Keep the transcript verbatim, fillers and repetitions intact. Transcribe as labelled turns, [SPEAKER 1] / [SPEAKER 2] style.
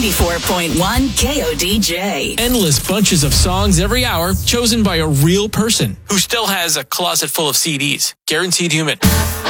[SPEAKER 1] ninety-four point one K O D J.
[SPEAKER 2] Endless bunches of songs every hour, chosen by a real person who still has a closet full of C Ds. Guaranteed Human.